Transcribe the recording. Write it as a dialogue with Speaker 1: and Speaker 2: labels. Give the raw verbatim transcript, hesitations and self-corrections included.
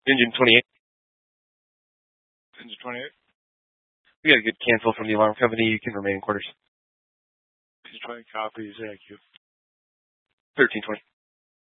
Speaker 1: Engine twenty-eight.
Speaker 2: Engine twenty-eight.
Speaker 1: We got a good cancel from the alarm company. You can remain in quarters.
Speaker 2: Engine twenty copies. Thank you.
Speaker 1: thirteen twenty.